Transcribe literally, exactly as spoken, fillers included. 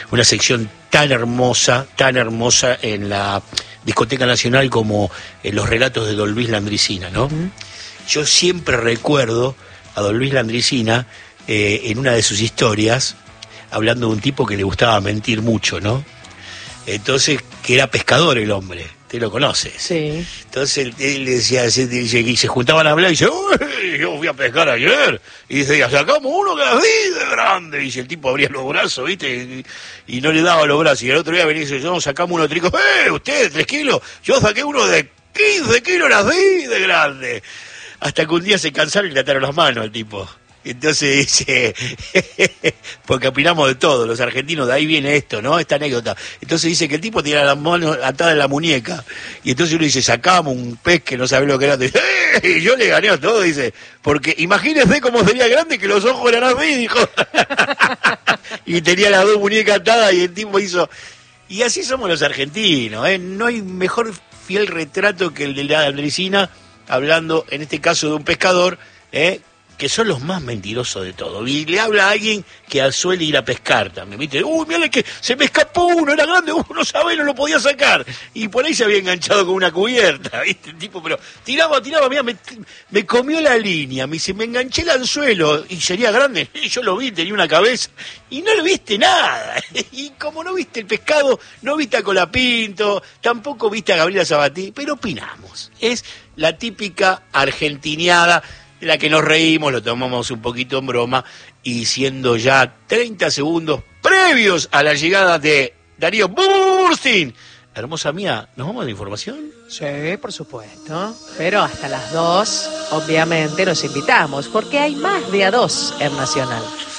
una sección tan hermosa, tan hermosa en la Discoteca Nacional como en los relatos de Don Luis Landricina, ¿no? Uh-huh. Yo siempre recuerdo a Don Luis Landricina eh, en una de sus historias, hablando de un tipo que le gustaba mentir mucho, ¿no? Entonces, que era pescador el hombre, usted lo conoce. Sí. Entonces él, él decía, se, y se juntaban a hablar y dice, uy, yo fui a pescar ayer, y dice, ya sacamos uno que las vi de grande, y dice, el tipo abría los brazos, ¿viste? Y, y no le daba los brazos, y el otro día venía y dice, no, sacamos uno de tricos, eh, usted, tres kilos, yo saqué uno de quince kilos, las vi de grande. Hasta que un día se cansaron y le ataron las manos al tipo. Entonces dice, porque opinamos de todo, los argentinos, de ahí viene esto, ¿no? Esta anécdota. Entonces dice que el tipo tenía las manos atadas en la muñeca. Y entonces uno dice, sacamos un pez que no sabe lo que era. Dice, ¡eh! Y yo le gané a todo, dice, porque imagínese cómo sería grande que los ojos eran así, dijo. Y tenía las dos muñecas atadas y el tipo hizo... Y así somos los argentinos, ¿eh? No hay mejor fiel retrato que el de la Landricina, hablando en este caso de un pescador, ¿eh? Que son los más mentirosos de todo. Y le habla a alguien que suele ir a pescar también, ¿viste? Uy, mira que se me escapó uno, era grande, uno no sabe, no lo podía sacar. Y por ahí se había enganchado con una cubierta, ¿viste? El tipo, pero tiraba, tiraba, mira, me, me comió la línea, me dice, me enganché el anzuelo, y sería grande, y yo lo vi, tenía una cabeza, y no lo viste nada. Y como no viste el pescado, no viste a Colapinto, tampoco viste a Gabriela Sabatini, pero opinamos. Es la típica argentineada, de la que nos reímos, lo tomamos un poquito en broma, y siendo ya treinta segundos previos a la llegada de Darío Burstein. Hermosa mía, ¿nos vamos a la información? Sí, por supuesto, pero hasta las dos, obviamente, nos invitamos, porque hay más de a dos en Nacional.